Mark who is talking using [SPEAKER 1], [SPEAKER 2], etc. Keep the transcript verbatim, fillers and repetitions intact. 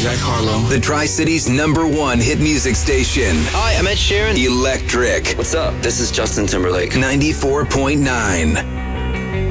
[SPEAKER 1] Jack Harlow.
[SPEAKER 2] The Tri-Cities number one hit music station.
[SPEAKER 3] Hi, I'm Ed Sheeran.
[SPEAKER 2] Electric.
[SPEAKER 3] What's up? This is Justin Timberlake.
[SPEAKER 2] ninety-four point nine.